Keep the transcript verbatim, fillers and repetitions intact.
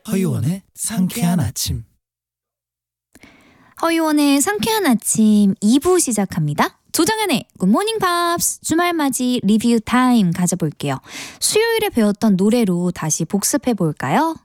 허유원의 상쾌한 아침. 허유원의 상쾌한 아침 이 부 시작합니다. 조정현의 굿모닝 팝스 주말맞이 리뷰 타임 가져볼게요. 수요일에 배웠던 노래로 다시 복습해 볼까요?